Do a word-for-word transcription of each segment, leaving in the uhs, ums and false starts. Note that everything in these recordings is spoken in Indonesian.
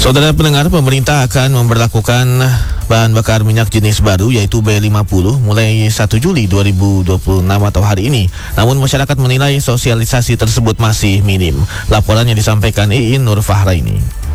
Saudara pendengar, pemerintah akan memberlakukan bahan bakar minyak jenis baru yaitu B lima puluh mulai satu Juli dua ribu dua puluh enam atau hari ini. Namun masyarakat menilai sosialisasi tersebut masih minim. Laporannya disampaikan Iin Nur Fahraini.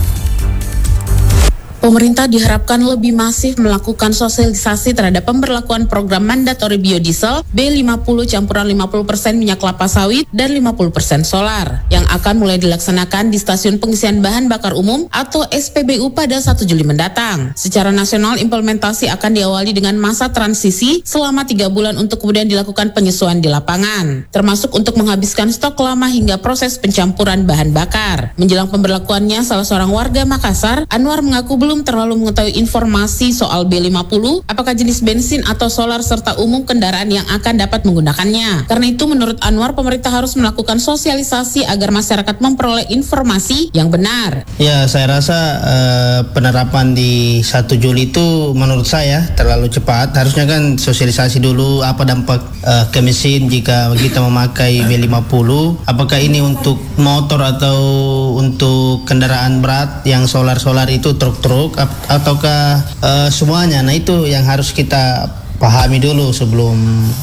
Pemerintah diharapkan lebih masif melakukan sosialisasi terhadap pemberlakuan program mandatory biodiesel B lima puluh campuran lima puluh persen minyak kelapa sawit dan lima puluh persen solar yang akan mulai dilaksanakan di stasiun pengisian bahan bakar umum atau S P B U pada satu Juli mendatang. Secara nasional, implementasi akan diawali dengan masa transisi selama tiga bulan untuk kemudian dilakukan penyesuaian di lapangan, termasuk untuk menghabiskan stok lama hingga proses pencampuran bahan bakar. Menjelang pemberlakuannya, salah seorang warga Makassar, Anwar, mengaku belum belum terlalu mengetahui informasi soal B lima puluh, apakah jenis bensin atau solar serta umum kendaraan yang akan dapat menggunakannya. Karena itu menurut Anwar, pemerintah harus melakukan sosialisasi agar masyarakat memperoleh informasi yang benar. Ya, saya rasa uh, penerapan di satu Juli itu menurut saya terlalu cepat. Harusnya kan sosialisasi dulu apa dampak uh, ke mesin jika kita memakai B lima puluh. Apakah ini untuk motor atau untuk kendaraan berat yang solar-solar itu truk-truk ataukah uh, semuanya. Nah, itu yang harus kita pahami dulu sebelum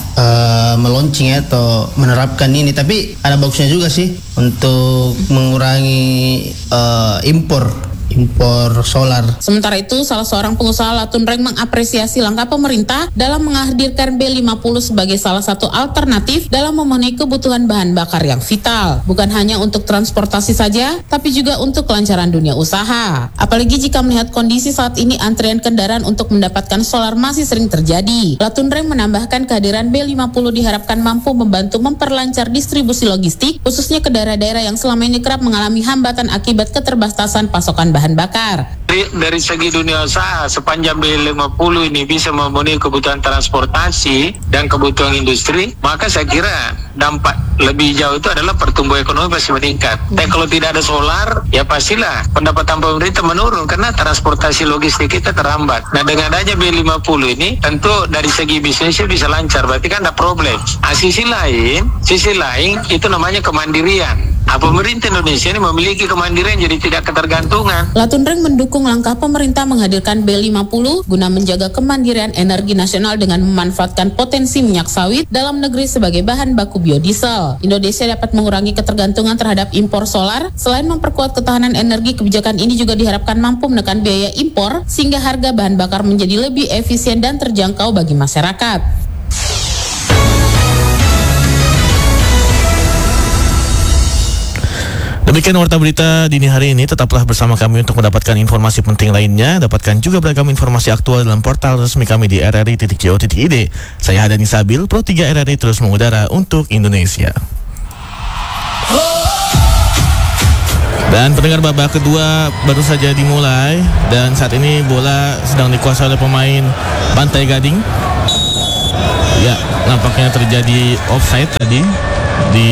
uh, meluncing atau menerapkan ini. Tapi ada bagusnya juga sih untuk mengurangi uh, impor impor solar. Sementara itu, salah seorang pengusaha Latunreng mengapresiasi langkah pemerintah dalam menghadirkan B lima puluh sebagai salah satu alternatif dalam memenuhi kebutuhan bahan bakar yang vital. Bukan hanya untuk transportasi saja, tapi juga untuk kelancaran dunia usaha. Apalagi jika melihat kondisi saat ini antrian kendaraan untuk mendapatkan solar masih sering terjadi. Latunreng menambahkan kehadiran B lima puluh diharapkan mampu membantu memperlancar distribusi logistik, khususnya ke daerah-daerah yang selama ini kerap mengalami hambatan akibat keterbatasan pasokan bahan bakar. Dari, dari segi dunia usaha, sepanjang B lima puluh ini bisa memenuhi kebutuhan transportasi dan kebutuhan industri, maka saya kira dampak lebih jauh itu adalah pertumbuhan ekonomi pasti meningkat. Dan kalau tidak ada solar, ya pastilah pendapatan pemerintah menurun karena transportasi logistik kita terhambat. Nah, dengan adanya B lima puluh ini, tentu dari segi bisnisnya bisa lancar, berarti kan ada problem. Nah, sisi lain, sisi lain itu namanya kemandirian. Nah, pemerintah Indonesia ini memiliki kemandirian jadi tidak ketergantungan. Latunreng mendukung langkah pemerintah menghadirkan B lima puluh guna menjaga kemandirian energi nasional dengan memanfaatkan potensi minyak sawit dalam negeri sebagai bahan baku biodiesel. Indonesia dapat mengurangi ketergantungan terhadap impor solar. Selain memperkuat ketahanan energi, kebijakan ini juga diharapkan mampu menekan biaya impor sehingga harga bahan bakar menjadi lebih efisien dan terjangkau bagi masyarakat. Demikian warta berita dini hari ini. Tetaplah bersama kami untuk mendapatkan informasi penting lainnya. Dapatkan juga beragam informasi aktual dalam portal resmi kami di r r i titik co titik i d. Saya Hadani Sabil, Pro tiga R R I terus mengudara untuk Indonesia. Dan pendengar, babak kedua baru saja dimulai dan saat ini bola sedang dikuasai oleh pemain Pantai Gading. Ya, nampaknya terjadi offside tadi di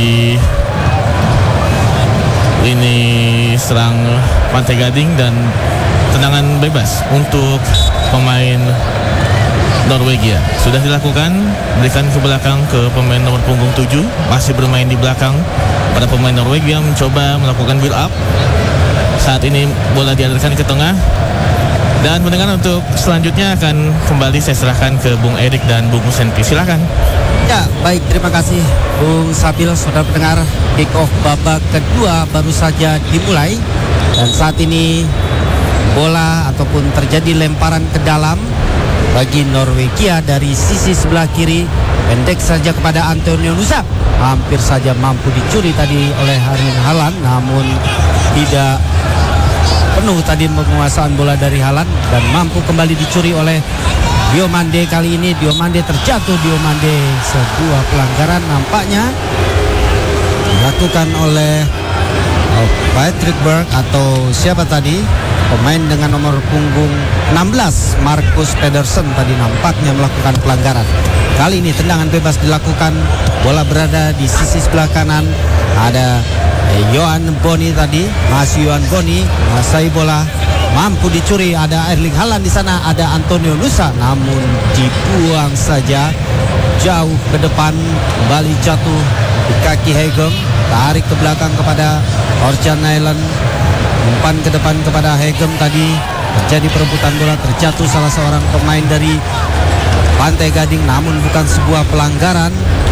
ini serang Pantai Gading dan tendangan bebas untuk pemain Norwegia. Sudah dilakukan, berikan ke belakang ke pemain nomor punggung tujuh, masih bermain di belakang. Pada pemain Norwegia mencoba melakukan build up. Saat ini bola dialirkan ke tengah. Dan mendengar untuk selanjutnya akan kembali saya serahkan ke Bung Erik dan Bung Senpi. Silakan. Ya, baik, terima kasih Bung Sabil. Saudara pendengar, kick off babak kedua baru saja dimulai dan saat ini bola ataupun terjadi lemparan ke dalam bagi Norwegia dari sisi sebelah kiri, pendek saja kepada Antonio Nusa, hampir saja mampu dicuri tadi oleh Erling Haaland, namun tidak penuh tadi penguasaan bola dari Haaland dan mampu kembali dicuri oleh Diomande. Kali ini Diomande terjatuh. Diomande, sebuah pelanggaran nampaknya dilakukan oleh Patrick Berg atau siapa tadi, pemain dengan nomor punggung enam belas, Marcus Pedersen tadi nampaknya melakukan pelanggaran. Kali ini tendangan bebas dilakukan, bola berada di sisi sebelah kanan, ada Yohan Boni tadi, masih Yohan Boni menguasai bola, mampu dicuri, ada Erling Haaland di sana, ada Antonio Nusa, namun dibuang saja jauh ke depan, kembali jatuh di kaki Hegem, tarik ke belakang kepada Orjan Nyland. Umpan ke depan kepada Hegem tadi. Terjadi perebutan bola, terjatuh salah seorang pemain dari Pantai Gading, namun bukan sebuah pelanggaran.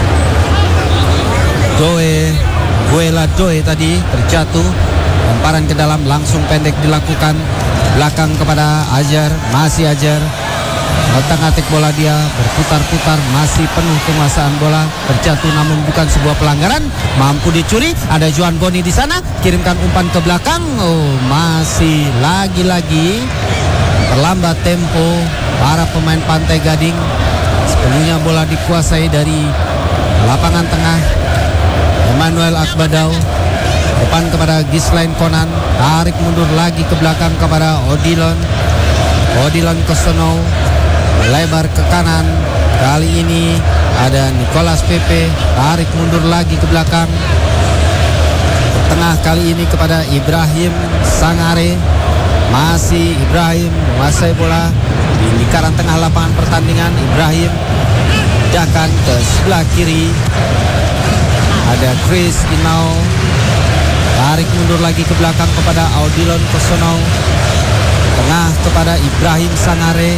Doe, Guela Doe tadi terjatuh. Lemparan ke dalam langsung pendek dilakukan. Belakang kepada Ajar, masih Ajar. Otak-atik bola dia, berputar-putar, masih penuh penguasaan bola. Terjatuh namun bukan sebuah pelanggaran. Mampu dicuri, ada Juan Boni di sana. Kirimkan umpan ke belakang. Oh, masih lagi-lagi terlambat tempo para pemain Pantai Gading. Sepenuhnya bola dikuasai dari lapangan tengah. Emmanuel Akbadau. Depan kepada Gislain Konan. Tarik mundur lagi ke belakang kepada Odilon. Odilon ke sono. Lebar ke kanan. Kali ini ada Nicolas Pepe. Tarik mundur lagi ke belakang. Tengah kali ini kepada Ibrahim Sangare. Masih Ibrahim menguasai bola di lingkaran tengah lapangan pertandingan. Ibrahim pindahkan ke sebelah kiri. Ada Chris Inau. Tarik mundur lagi ke belakang kepada Audilon Kosono. Tengah kepada Ibrahim Sangare.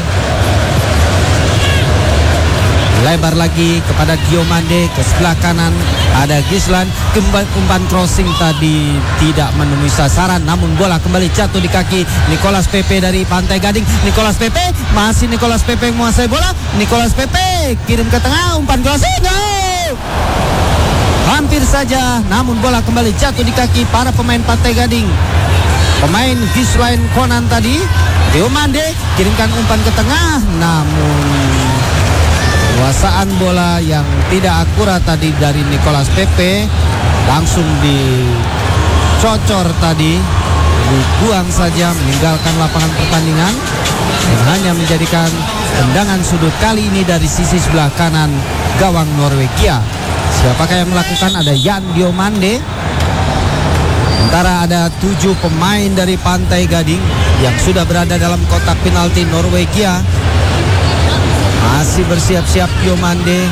Lebar lagi kepada Diomande ke sebelah kanan. Ada Gislan. Umpan crossing tadi tidak menemui sasaran, namun bola kembali jatuh di kaki Nicolas Pepe dari Pantai Gading. Nicolas Pepe, masih Nicolas Pepe menguasai bola. Nicolas Pepe kirim ke tengah, umpan crossing. No! Hampir saja, namun bola kembali jatuh di kaki para pemain Pantai Gading. Pemain Gislan Konan tadi, Diomande kirimkan umpan ke tengah, namun kuasaan bola yang tidak akurat tadi dari Nicolas Pepe langsung dicocor tadi, dibuang saja, meninggalkan lapangan pertandingan dan hanya menjadikan tendangan sudut kali ini dari sisi sebelah kanan gawang Norwegia. Siapakah yang melakukan? Ada Jan Diomande. Sementara ada tujuh pemain dari Pantai Gading yang sudah berada dalam kotak penalti Norwegia. Masih bersiap-siap Diomande.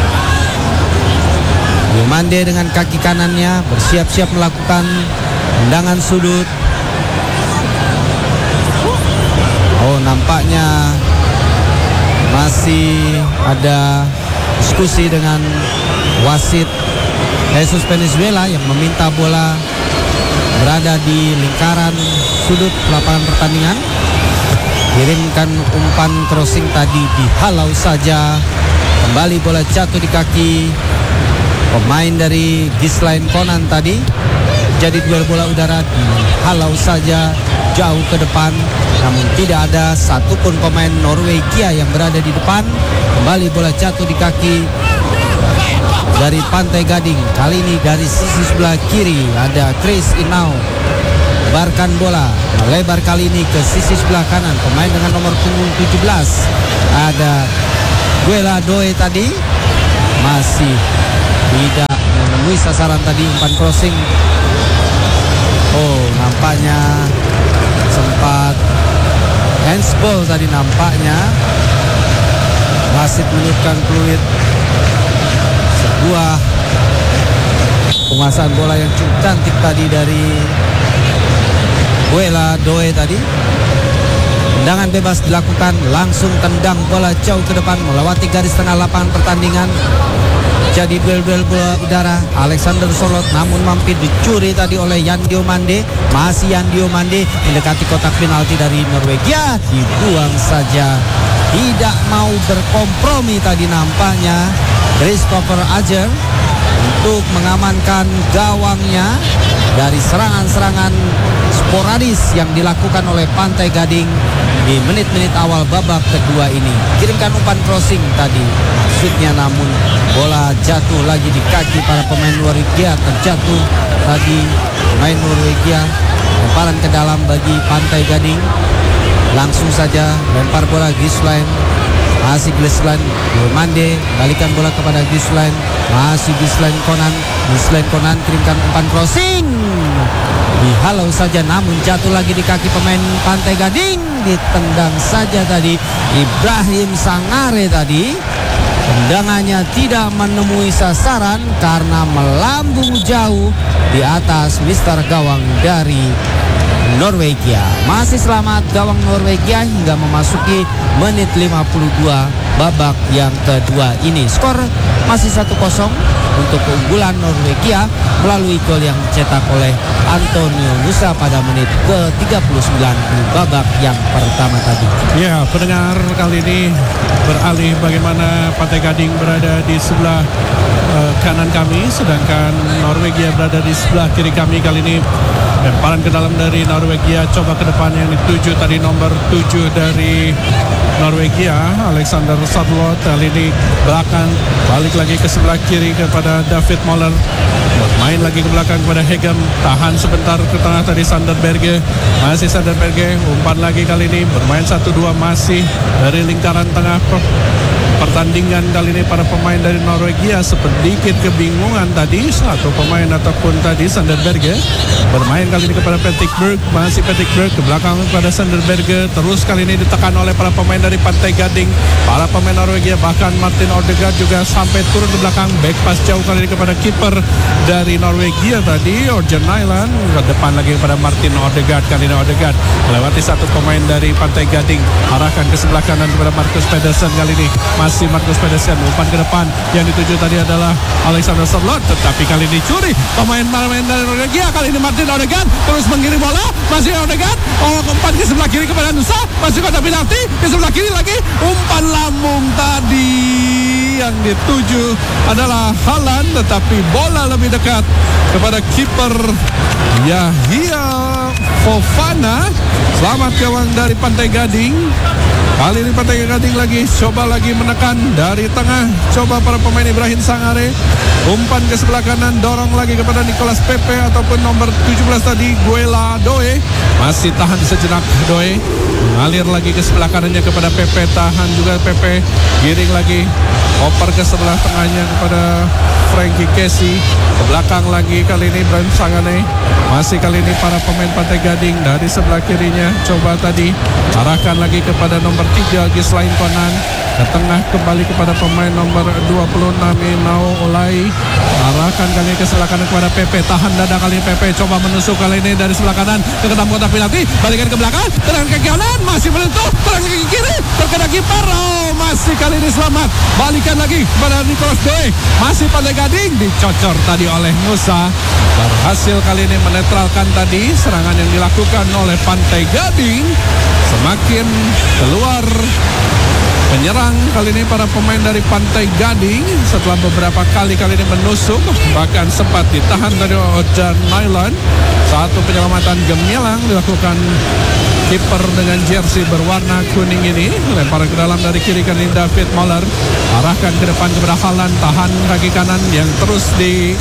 Diomande dengan kaki kanannya bersiap-siap melakukan tendangan sudut. Oh, nampaknya masih ada diskusi dengan wasit Jesus Venezuela yang meminta bola berada di lingkaran sudut lapangan pertandingan. Kirimkan umpan crossing tadi dihalau saja. Kembali bola jatuh di kaki pemain dari Gislain Konan tadi. Jadi duel bola udara dihalau saja jauh ke depan. Namun tidak ada satupun pemain Norwegia yang berada di depan. Kembali bola jatuh di kaki dari Pantai Gading. Kali ini dari sisi sebelah kiri ada Chris Inau. Lebarkan bola, melebar kali ini ke sisi sebelah kanan. Pemain dengan nomor punggung tujuh belas ada Guela Doe tadi. Masih tidak menemui sasaran tadi umpan crossing. Oh, nampaknya sempat handsball tadi nampaknya. Wasit meniupkan peluit. Sebuah penguasaan bola yang cukup cantik tadi dari Guela Doe tadi. Tendangan bebas dilakukan, langsung tendang bola jauh ke depan melewati garis tengah lapangan pertandingan. Jadi duel-duel bola udara. Alexander Solot namun mampir dicuri tadi oleh Jan Diomande. Masih Jan Diomande mendekati kotak penalti dari Norwegia, dibuang saja. Tidak mau berkompromi tadi nampaknya Christopher Ajer untuk mengamankan gawangnya dari serangan-serangan sporadis yang dilakukan oleh Pantai Gading di menit-menit awal babak kedua ini. Kirimkan umpan crossing tadi maksudnya, namun bola jatuh lagi di kaki para pemain Norwegia. Terjatuh tadi pemain Norwegia. Lemparan ke dalam bagi Pantai Gading. Langsung saja lempar bola Gislain. Masih Gislain Diomande, balikan bola kepada Gislain. Masih Gislain Konan. Gislain Konan kirimkan umpan crossing. Dihalau saja namun jatuh lagi di kaki pemain Pantai Gading. Ditendang saja tadi Ibrahim Sangare tadi. Tendangannya tidak menemui sasaran karena melambung jauh di atas mister gawang dari Norwegia. Masih selamat gawang Norwegia hingga memasuki menit lima puluh dua babak yang kedua ini. Skor masih satu kosong untuk keunggulan Norwegia melalui gol yang dicetak oleh Antonio Nusa pada menit ke tiga puluh sembilan di babak yang pertama tadi. Ya, pendengar, kali ini beralih bagaimana Pantai Gading berada di sebelah uh, kanan kami, sedangkan Norwegia berada di sebelah kiri kami. Kali ini lemparan ke dalam dari Norwegia, coba ke depan yang dituju tadi nomor tujuh dari Norwegia, Alexander Sadlot. Kali ini belakang, balik lagi ke sebelah kiri kepada David Moller, bermain lagi ke belakang kepada Hegem, tahan sebentar ke tengah tadi Sanderberge, masih Sanderberge, umpan lagi kali ini, bermain satu dua masih dari lingkaran tengah pertandingan. Kali ini para pemain dari Norwegia sedikit kebingungan tadi, satu pemain ataupun tadi Sanderberge bermain kali ini kepada Patrick Berg, masih Patrick Berg ke belakang kepada Sanderberge, terus kali ini ditekan oleh para pemain dari Pantai Gading, para pemain Norwegia, bahkan Martin Odegaard juga sampai turun ke belakang, back pass jauh kali ini kepada kiper dari Norwegia tadi, Orjan Nyland, ke depan lagi kepada Martin Odegaard. Kali ini Odegaard melewati satu pemain dari Pantai Gading, arahkan ke sebelah kanan kepada Marcus Pedersen. Kali ini masih Marcus Pedersen, umpan ke depan yang dituju tadi adalah Alexander Sadlot, tetapi kali ini curi pemain-pemain dari Norwegia. Kali ini Martin Odegaard terus mengirim bola, masih Odegaard, oh umpan ke sebelah kiri kepada Nusa, masih kotak penalti ke sebelah kiri lagi, umpan lambung tadi yang dituju adalah Haaland, tetapi bola lebih dekat kepada kiper Yahya Fofana. Selamat gawang dari Pantai Gading. Kali ini Pantai Gading lagi coba lagi menekan dari tengah, coba para pemain Ibrahim Sangare, umpan ke sebelah kanan, dorong lagi kepada Nicolas Pepe ataupun nomor tujuh belas tadi Guela Doe, masih tahan sejenak Doe, mengalir lagi ke sebelah kanannya kepada Pepe, tahan juga Pepe, giring lagi, oper ke sebelah tengahnya kepada Frankie Casey, ke belakang lagi kali ini Ibrahim Sangare, masih kali ini para pemain Pantai Gading dari sebelah kirinya, coba tadi arahkan lagi kepada nomor tiga Gislain Konan, ke tengah kembali kepada pemain nomor dua puluh enam Inau Olai, arahkan kali ini ke sebelah kanan kepada Pepe, tahan dada kali ini Pepe, coba menusuk kali ini dari sebelah kanan ke dalam kotak penalti, balikan ke belakang, terang ke kanan, masih menentu, terang ke kiri, terkena kiper, oh masih kali ini selamat, balikan lagi kepada Nicolas Doe, masih Pantai Gading, dicocor tadi oleh Nusa, berhasil kali ini menetralkan tadi serangan yang dilakukan oleh Pantai Gading. Semakin keluar penyerang kali ini para pemain dari Pantai Gading setelah beberapa kali kali ini menusuk, bahkan sempat ditahan dari Orjan Nyland. Satu penyelamatan gemilang dilakukan kiper dengan jersey berwarna kuning ini, lemparan ke dalam dari kiri kali ini David Moller, arahkan ke depan kepada Haaland, tahan kaki kanan yang terus di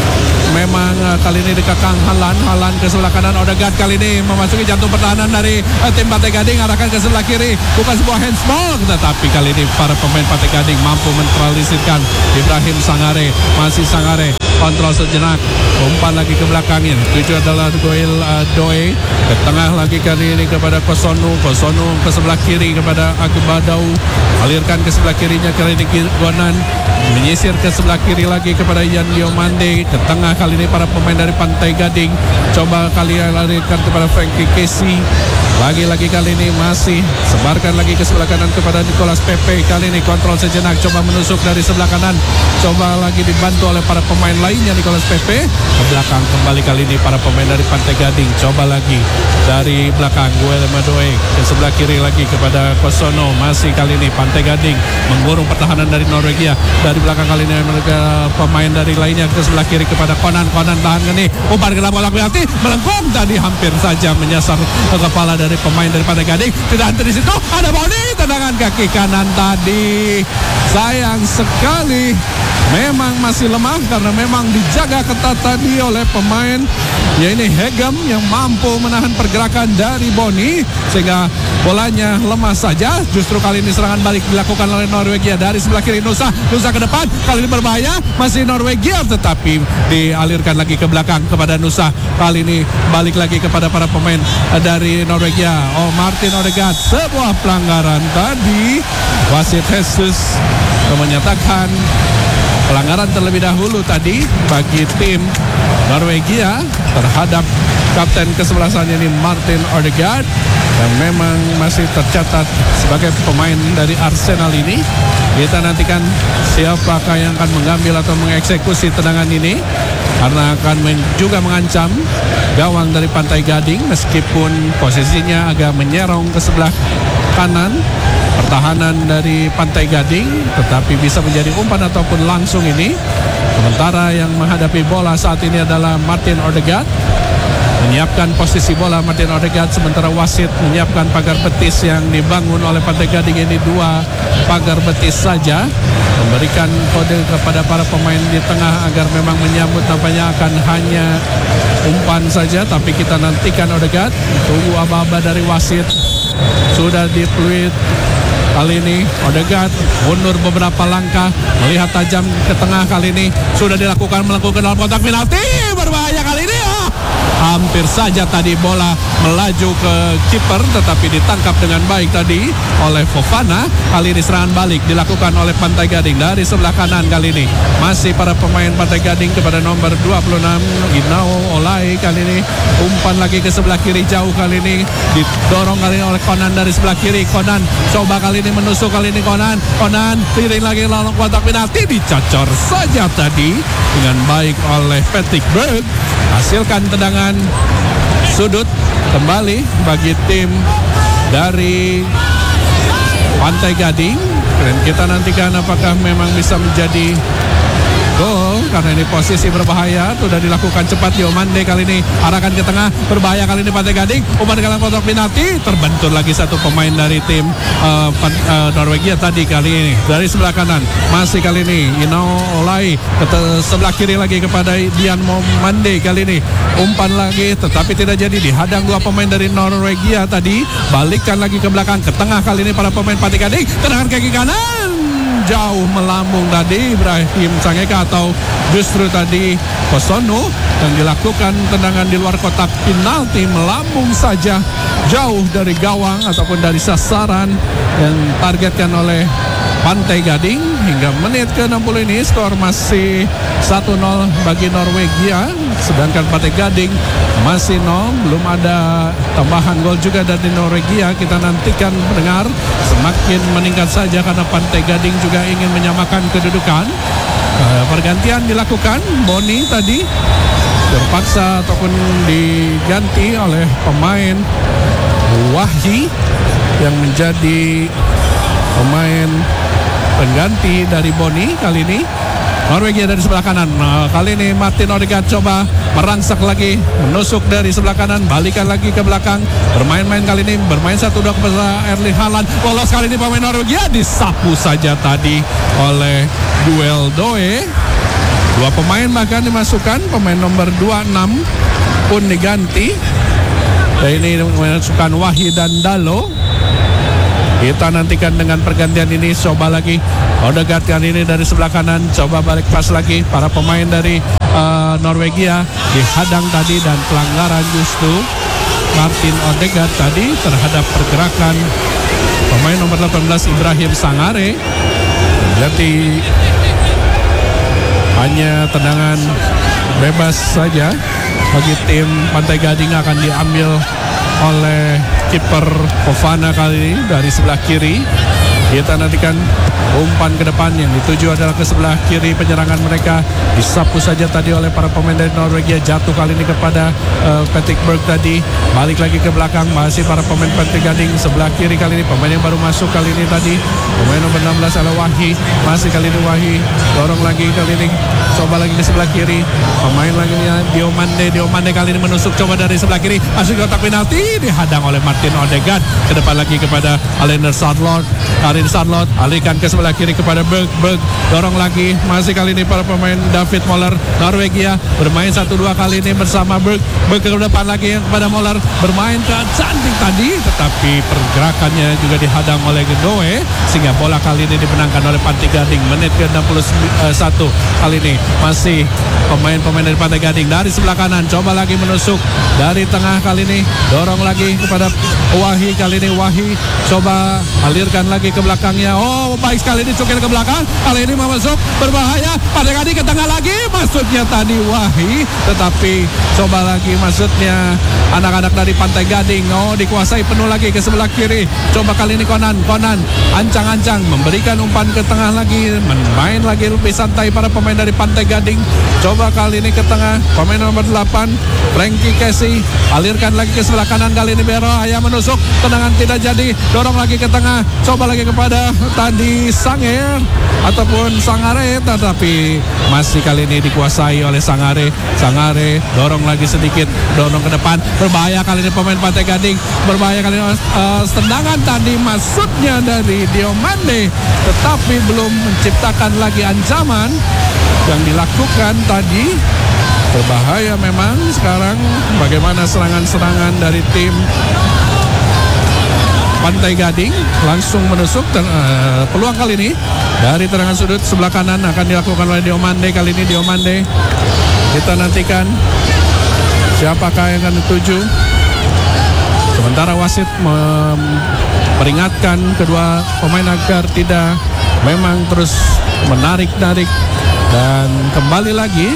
memang uh, kali ini dikekang Haaland, Haaland ke sebelah kanan, Odegaard kali ini memasuki jantung pertahanan dari uh, tim Pantai Gading, arahkan ke sebelah kiri, bukan sebuah handsball, tetapi kali ini para pemain Pantai Gading mampu menetralisirkan Ibrahim Sangare, masih Sangare, kontrol sejenak, umpan lagi ke belakangnya, tujuh adalah Goel uh, Doe, ke tengah lagi kali ini kepada Kosonu, Kosonu ke sebelah kiri kepada Agbadau, alirkan ke sebelah kirinya kali ini Gonan, menyisir ke sebelah kiri lagi kepada Yan Diomande, ke tengah kali ini para pemain dari Pantai Gading, coba kali ini larikan kepada Frankie Casey, lagi-lagi kali ini masih sebarkan lagi ke sebelah kanan kepada Nicolas Pepe, kali ini kontrol sejenak, coba menusuk dari sebelah kanan, coba lagi dibantu oleh para pemain lainnya Nicolas Pepe, ke belakang kembali kali ini para pemain dari Pantai Gading, coba lagi dari belakang Guillermo Doe, ke sebelah kiri lagi kepada Kosono, masih kali ini Pantai Gading mengurung pertahanan dari Norwegia, dari belakang kali ini mereka pemain dari lainnya ke sebelah kiri kepada Konan, Konan tahan ini, umpan ke dalam kotak penalti, melengkung tadi hampir saja menyasar ke kepala dari pemain dari Pantai Gading, tidak henti di situ, ada Boni, tendangan kaki kanan tadi, sayang sekali, memang masih lemah karena memang dijaga ketat tadi oleh pemain, ya ini Hegem yang mampu menahan pergerakan dari Boni sehingga bolanya lemah saja. Justru kali ini serangan balik dilakukan oleh Norwegia dari sebelah kiri Nusa, Nusa ke depan, kali ini berbahaya, masih Norwegia tetapi dialirkan lagi ke belakang kepada Nusa, kali ini balik lagi kepada para pemain dari Norwegia. Oh, Martin Odegaard, sebuah pelanggaran tadi, wasit Jesus menyatakan pelanggaran terlebih dahulu tadi bagi tim Norwegia terhadap kapten kesebelasannya ini Martin Odegaard yang memang masih tercatat sebagai pemain dari Arsenal ini. Kita nantikan siapakah yang akan mengambil atau mengeksekusi tendangan ini, karena akan men- juga mengancam gawang dari Pantai Gading meskipun posisinya agak menyerong ke sebelah kanan pertahanan dari Pantai Gading, tetapi bisa menjadi umpan ataupun langsung ini. Sementara yang menghadapi bola saat ini adalah Martin Odegaard, menyiapkan posisi bola Martin Odegaard, sementara wasit menyiapkan pagar betis yang dibangun oleh Pantai Gading ini dua pagar betis saja, memberikan kode kepada para pemain di tengah agar memang menyambut nampaknya akan hanya umpan saja, tapi kita nantikan Odegaard, tunggu aba-aba dari wasit. Sudah di-fluid kali ini Odegaard mundur beberapa langkah, melihat tajam ke tengah kali ini, sudah dilakukan melakukan dalam kotak penalti, berbahaya kali ini. Oh, hampir saja tadi bola melaju ke kiper, tetapi ditangkap dengan baik tadi oleh Fofana. Kali ini serangan balik dilakukan oleh Pantai Gading dari sebelah kanan kali ini. Masih para pemain Pantai Gading kepada nomor dua puluh enam Inao Olai kali ini. Umpan lagi ke sebelah kiri jauh kali ini. Didorong kali ini oleh Conan dari sebelah kiri. Conan coba kali ini menusuk kali ini Conan. Conan piring lagi lalu kotak penalti, dicocor saja tadi dengan baik oleh Patrick Berg. Hasilkan tendangan sudut kembali bagi tim dari Pantai Gading, dan kita nantikan apakah memang bisa menjadi gol, karena ini posisi berbahaya. Sudah dilakukan cepat Diomande kali ini, arahkan ke tengah, berbahaya kali ini Pantai Gading. Umpan dalam kotak penalti, terbentur lagi satu pemain dari tim uh, uh, Norwegia tadi kali ini dari sebelah kanan. Masih kali ini Inao Olai ke sebelah kiri lagi kepada Dian Momande kali ini. Umpan lagi tetapi tidak jadi, dihadang dua pemain dari Norwegia tadi. Balikkan lagi ke belakang, ke tengah kali ini para pemain Pantai Gading. Tendangan kaki kanan jauh melambung tadi Ibrahim Sangeka atau justru tadi Kosono, yang dilakukan tendangan di luar kotak penalti, melambung saja jauh dari gawang ataupun dari sasaran yang targetkan oleh Pantai Gading. Hingga menit ke enam puluh ini skor masih satu nol bagi Norwegia, sedangkan Pantai Gading masih nol. Belum ada tambahan gol juga dari Norwegia. Kita nantikan mendengar, semakin meningkat saja karena Pantai Gading juga ingin menyamakan kedudukan. Uh, pergantian dilakukan, Boni tadi terpaksa ataupun diganti oleh pemain Wahyi yang menjadi pemain pengganti dari Boni kali ini. Norwegia dari sebelah kanan. Nah, kali ini Martin Odegaard coba merangsak lagi, menusuk dari sebelah kanan, balikan lagi ke belakang, bermain-main kali ini, bermain satu dua kepada Erling Haaland. Lolos kali ini pemain Norwegia, disapu saja tadi oleh Duel Doe. Dua pemain bahkan dimasukkan, pemain nomor dua puluh enam pun diganti. Dan ini memasukkan Wahid dan Dalo. Kita nantikan dengan pergantian ini, coba lagi Odegaard kali ini dari sebelah kanan, coba balik pas lagi. Para pemain dari uh, Norwegia dihadang tadi, dan pelanggaran justru Martin Odegaard tadi terhadap pergerakan pemain nomor delapan belas Ibrahim Sangare. Jadi hanya tendangan bebas saja bagi tim Pantai Gading akan diambil oleh kiper Fofana kali ini dari sebelah kiri. Kita nantikan umpan ke depan yang dituju adalah ke sebelah kiri penyerangan mereka. Disapu saja tadi oleh para pemain dari Norwegia, jatuh kali ini kepada uh, Patrick Berg tadi. Balik lagi ke belakang, masih para pemain Pantai Gading sebelah kiri kali ini. Pemain yang baru masuk kali ini tadi, pemain nomor enam belas adalah Wahyi. Masih kali ini Wahyi, dorong lagi kali ini, coba lagi ke sebelah kiri. Pemain lagi Diomande, Diomande kali ini menusuk, coba dari sebelah kiri, masuk ke kotak penalti, dihadang oleh Martin Odegaard. Ke depan lagi kepada Alexander Sandlot. Karin Sandlot alihkan ke sebelah kiri kepada Berg. Berg dorong lagi, masih kali ini para pemain David Moller Norwegia bermain satu dua kali ini bersama Berg. Berg ke depan lagi kepada Moller, bermain ke cantik tadi, tetapi pergerakannya juga dihadang oleh Gedoe, sehingga bola kali ini dimenangkan oleh Pantai Gading. Menit ke enam puluh satu kali ini masih pemain-pemain dari Pantai Gading dari sebelah kanan, coba lagi menusuk dari tengah kali ini, dorong lagi kepada Wahyi kali ini. Wahyi coba alirkan lagi ke belakangnya. Oh, baik sekali dicukil ke belakang. Kali ini masuk berbahaya. Pantai Gading ke tengah lagi. Maksudnya tadi Wahyi, tetapi coba lagi maksudnya anak-anak dari Pantai Gading. Oh, dikuasai penuh lagi ke sebelah kiri. Coba kali ini Konan, Konan ancang-ancang memberikan umpan ke tengah lagi, main lagi lebih santai para pemain dari Pantai Gading. Coba kali ini ke tengah, pemain nomor delapan Frankie Casey, alirkan lagi ke sebelah kanan. Kali ini berbahaya menusuk, tendangan tidak jadi, dorong lagi ke tengah, coba lagi kepada tadi Sanger ataupun Sangare, tetapi masih kali ini dikuasai oleh Sangare. Sangare dorong lagi sedikit, dorong ke depan, berbahaya kali ini pemain Pantai Gading, berbahaya kali ini uh, tendangan tadi maksudnya dari Diomande, tetapi belum menciptakan lagi ancaman yang dilakukan tadi. Berbahaya memang sekarang bagaimana serangan-serangan dari tim Pantai Gading, langsung menusuk dan uh, peluang kali ini dari tendangan sudut sebelah kanan akan dilakukan oleh Diomande. Kali ini Diomande, kita nantikan siapakah yang akan dituju. Sementara wasit memperingatkan kedua pemain agar tidak memang terus menarik-narik, dan kembali lagi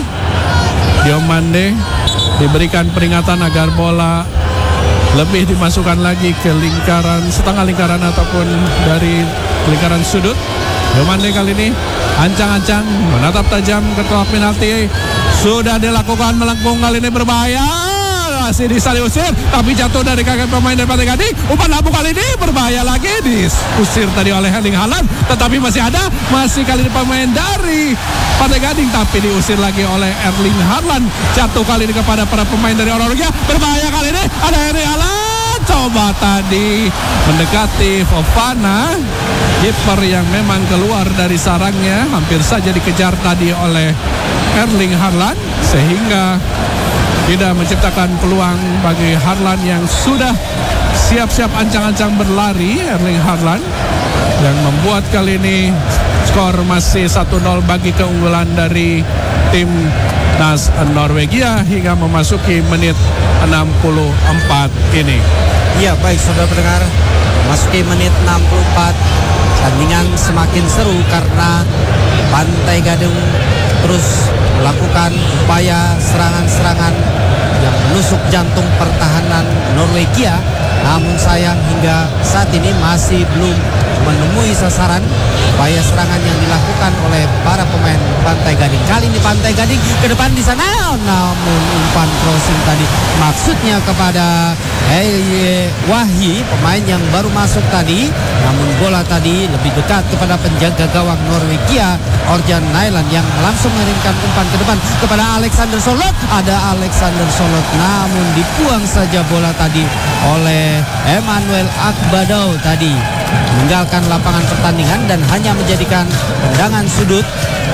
Diomande diberikan peringatan agar bola lebih dimasukkan lagi ke lingkaran, setengah lingkaran ataupun dari lingkaran sudut. Diomande kali ini ancang-ancang menatap tajam ke kotak penalti. Sudah dilakukan melengkung, kali ini berbahaya. Masih bisa diusir, tapi jatuh dari kaki pemain dari Pantai Gading. Umpan lambung kali ini berbahaya lagi, diusir tadi oleh Erling Haaland, tetapi masih ada, masih kali ini pemain dari Pantai Gading, tapi diusir lagi oleh Erling Haaland. Jatuh kali ini kepada para pemain dari Norwegia. Berbahaya kali ini, ada Erling Haaland. Coba tadi mendekati Fofana, kiper yang memang keluar dari sarangnya, hampir saja dikejar tadi oleh Erling Haaland, sehingga tidak menciptakan peluang bagi Haaland yang sudah siap-siap ancang-ancang berlari. Erling Haaland yang membuat kali ini skor masih satu nol bagi keunggulan dari tim Nas Norwegia hingga memasuki menit enam puluh empat ini. Iya, baik saudara pendengar, memasuki menit enam puluh empat, tandingan semakin seru karena Pantai Gading terus melakukan upaya serangan-serangan yang menusuk jantung pertahanan Norwegia. Namun sayang hingga saat ini masih belum menemui sasaran upaya serangan yang dilakukan oleh para pemain Pantai Gading. Kali ini Pantai Gading ke depan di sana, namun umpan crossing tadi maksudnya kepada Hey Wahyi, pemain yang baru masuk tadi, namun bola tadi lebih dekat kepada penjaga gawang Norwegia Orjan Nyland yang langsung mengirimkan umpan ke depan kepada Alexander Solot. Ada Alexander Solot, namun dibuang saja bola tadi oleh Emmanuel Akbadau tadi, meninggalkan lapangan pertandingan dan hanya menjadikan tendangan sudut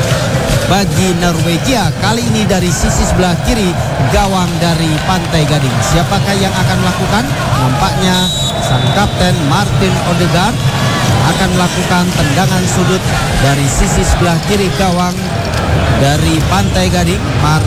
bagi Norwegia. Kali ini dari sisi sebelah kiri gawang dari Pantai Gading. Siapakah yang akan melakukan? Nampaknya sang kapten Martin Odegaard akan melakukan tendangan sudut dari sisi sebelah kiri gawang dari Pantai Gading.